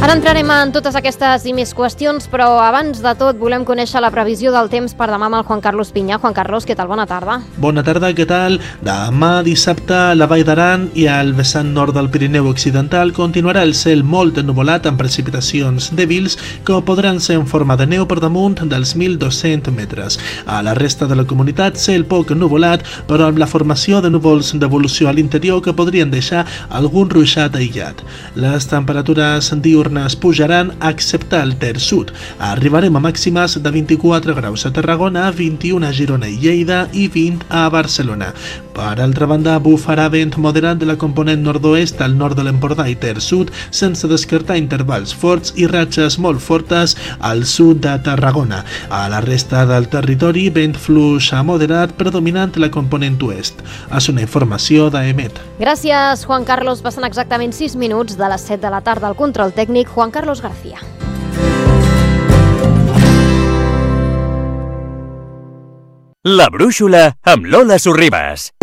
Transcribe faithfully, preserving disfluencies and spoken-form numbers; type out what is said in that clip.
Ara entrarem en totes aquestes i més qüestions, però abans de tot volem conèixer la previsió del temps per demà amb el Juan Carlos Pinyà. Juan Carlos, què tal? Bona tarda. Bona tarda, què tal? Demà dissabte a la Vall d'Aran i al vessant nord del Pirineu Occidental continuarà el cel molt ennuvolat amb precipitacions dèbils que podran ser en forma de neu per damunt dels mil dos-cents metres. A la resta de la comunitat, cel poc ennuvolat, però amb la formació de núvols d'evolució a l'interior que podrien deixar algun ruixat aïllat. Les temperatures diurnes pujaran excepte al terç sud. Arribarem a màximes de vint-i-quatre graus a Tarragona, vint-i-u a Girona i Lleida i vint a Barcelona. Per altra banda, bufarà vent moderat de la component nord-oest al nord de l'Empordà i terç sud, sense descartar intervals forts i ratxes molt fortes al sud de Tarragona. A la resta del territori, vent fluix a moderat predominant la component oest. És una informació d'Emet. Gràcies, Juan Carlos. Passen exactament sis minuts de les set de la tarda al control tècnic Juan Carlos García. La brúixola amb Lola Sorribas.